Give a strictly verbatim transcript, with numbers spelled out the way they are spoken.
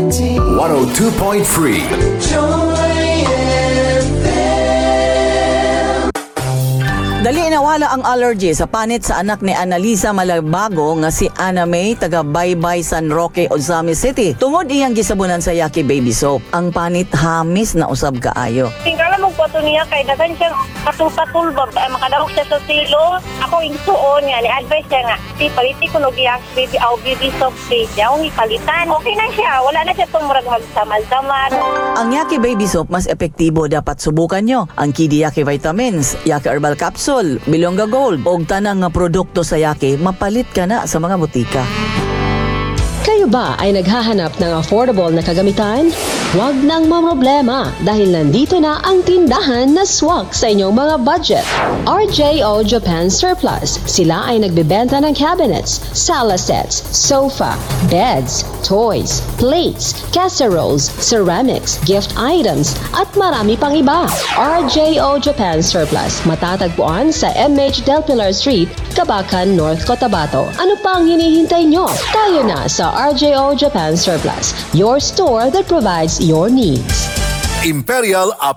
one oh two point three. Dali nawala ang allergy sa panit sa anak ni Annalisa Malabago nga si Ana May taga Baybay San Roque, Ozami City. Tungod iyang gisabunan sa Yaki Baby Soap, ang panit hamis na usab kaayo. Tingala mo po niya kay dagan siya patul-patul ba ay makadawog siya sa silo. Ako igsuon nga ni advice siya nga si paliti ko no giyak baby aw baby soap please. Yaw ipalitan. Okay na siya, wala na siya tumurag magsamal-samal. Ang Yaki Baby Soap mas epektibo, dapat subukan nyo. Ang Kidi Yaki Vitamins, Yaki Herbal Capsule, Bilonga Gold, o tanang nga produkto sa Yaki, mapalit ka na sa mga butika. Kayo ba ay naghahanap ng affordable na kagamitan? Huwag nang mamroblema dahil nandito na ang tindahan na swak sa inyong mga budget. R J O Japan Surplus. Sila ay nagbebenta ng cabinets, sala sets, sofa, beds, toys, plates, casseroles, ceramics, gift items, at marami pang iba. R J O Japan Surplus. Matatagpuan sa M H Del Pilar Street, Cabacan, North Cotabato. Ano pa ang hinihintay nyo? Tayo na sa R J O Japan Surplus, your store that provides your needs. Imperial